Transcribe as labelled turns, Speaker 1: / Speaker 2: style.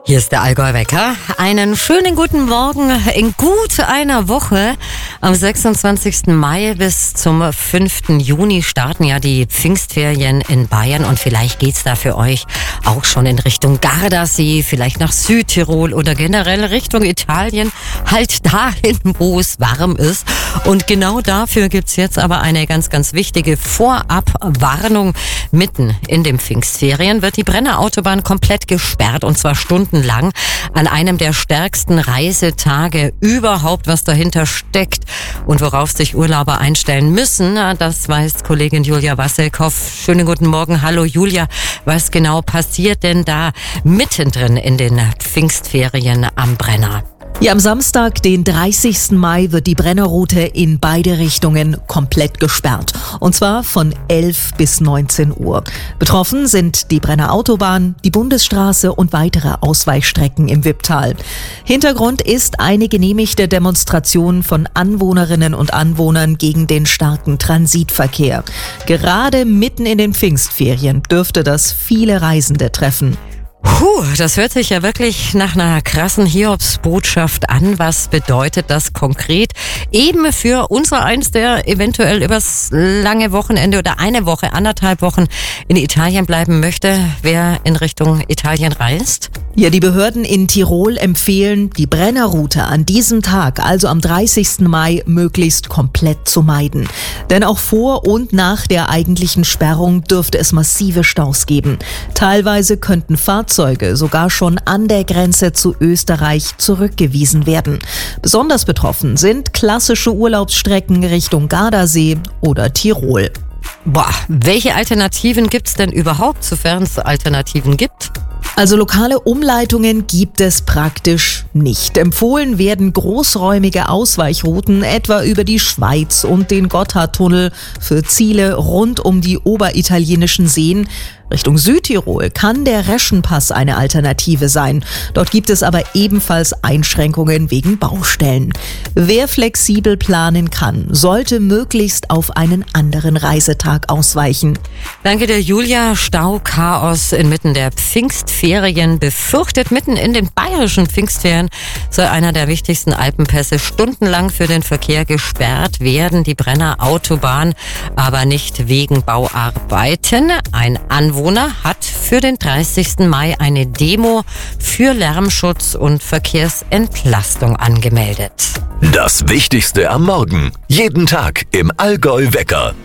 Speaker 1: Hier ist der Allgäu-Wecker. Einen schönen guten Morgen in gut einer Woche. Am 26. Mai bis zum 5. Juni starten ja die Pfingstferien in Bayern und vielleicht geht's da für euch auch schon in Richtung Gardasee, vielleicht nach Südtirol oder generell Richtung Italien, halt dahin, wo es warm ist. Und genau dafür gibt's jetzt aber eine ganz, ganz wichtige Vorabwarnung. Mitten in den Pfingstferien wird die Brenner Autobahn komplett gesperrt und zwar stundenlang an einem der stärksten Reisetage überhaupt, was dahinter steckt und worauf sich Urlauber einstellen müssen. Das weiß Kollegin Julia Wasselkoff. Schönen guten Morgen. Hallo Julia. Was genau passiert denn da mittendrin in den Pfingstferien am Brenner?
Speaker 2: Ja, am Samstag, den 30. Mai, wird die Brennerroute in beide Richtungen komplett gesperrt. Und zwar von 11 bis 19 Uhr. Betroffen sind die Brenner Autobahn, die Bundesstraße und weitere Ausweichstrecken im Wipptal. Hintergrund ist eine genehmigte Demonstration von Anwohnerinnen und Anwohnern gegen den starken Transitverkehr. Gerade mitten in den Pfingstferien dürfte das viele Reisende treffen.
Speaker 1: Das hört sich ja wirklich nach einer krassen Hiobsbotschaft an. Was bedeutet das konkret? Eben für unsereins, der eventuell übers lange Wochenende oder eine Woche, 1,5 Wochen in Italien bleiben möchte, wer in Richtung Italien reist?
Speaker 2: Ja, die Behörden in Tirol empfehlen, die Brennerroute an diesem Tag, also am 30. Mai, möglichst komplett zu meiden. Denn auch vor und nach der eigentlichen Sperrung dürfte es massive Staus geben. Teilweise könnten Fahrzeuge sogar schon an der Grenze zu Österreich zurückgewiesen werden. Besonders betroffen sind klassische Urlaubsstrecken Richtung Gardasee oder Tirol.
Speaker 1: Welche Alternativen gibt's denn überhaupt, sofern es Alternativen gibt?
Speaker 2: Also lokale Umleitungen gibt es praktisch nicht. Empfohlen werden großräumige Ausweichrouten, etwa über die Schweiz und den Gotthardtunnel für Ziele rund um die oberitalienischen Seen. Richtung Südtirol kann der Reschenpass eine Alternative sein. Dort gibt es aber ebenfalls Einschränkungen wegen Baustellen. Wer flexibel planen kann, sollte möglichst auf einen anderen Reisetag ausweichen.
Speaker 1: Danke dir, Julia. Stauchaos inmitten der Pfingstferien befürchtet. Mitten in den bayerischen Pfingstferien soll einer der wichtigsten Alpenpässe stundenlang für den Verkehr gesperrt werden. Die Brenner Autobahn, aber nicht wegen Bauarbeiten. Ein Anwohner hat für den 30. Mai eine Demo für Lärmschutz und Verkehrsentlastung angemeldet.
Speaker 3: Das Wichtigste am Morgen. Jeden Tag im Allgäu-Wecker.